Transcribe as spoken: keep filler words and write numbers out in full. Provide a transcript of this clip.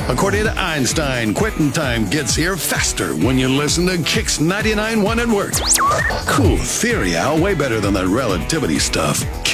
According to Einstein, quitting time gets here faster when you listen to Kix ninety-nine point one at work. Cool theory, Al. Way better than that relativity stuff.